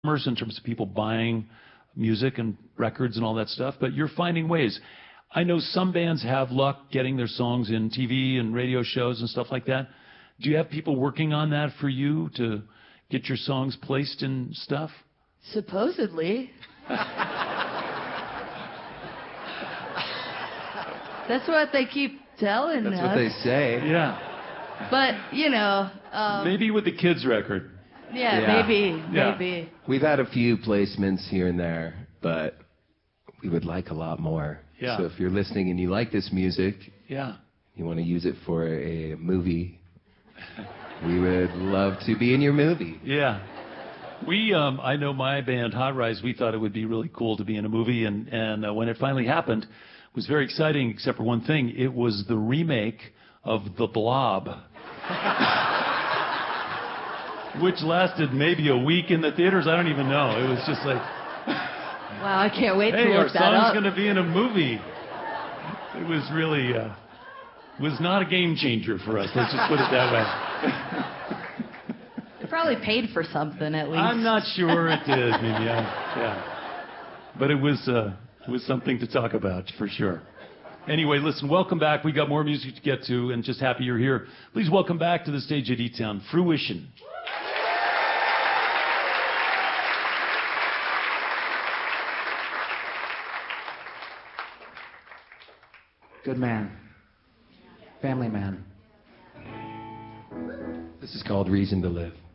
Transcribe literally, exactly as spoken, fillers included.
in terms of people buying music and records and all that stuff, but you're finding ways. I know some bands have luck getting their songs in T V and radio shows and stuff like that. Do you have people working on that for you to get your songs placed in stuff? Supposedly. That's what they keep telling That's us. what they say. Yeah. But, you know... Um, maybe with the kids' record. Yeah, Yeah. maybe, Yeah. maybe. We've had a few placements here and there, but we would like a lot more. Yeah. So if you're listening and you like this music, Yeah. you want to use it for a movie, we would love to be in your movie. Yeah. We, um, I know my band, Hot Rise, we thought it would be really cool to be in a movie, and, and uh, when it finally happened, it was very exciting, except for one thing. It was the remake of The Blob, which lasted maybe a week in the theaters. I don't even know. It was just like, Wow, I can't wait hey, to our look that song's up. going to be in a movie. It was really, uh, was not a game changer for us. Let's just put it that way. They probably paid for something at least. I'm not sure it did. Maybe, yeah, yeah. But it was, uh, it was something to talk about for sure. Anyway, listen, welcome back. We got more music to get to, and just happy you're here. Please welcome back to the stage at E-Town, Fruition. Good man. Family man. This is called Reason to Live.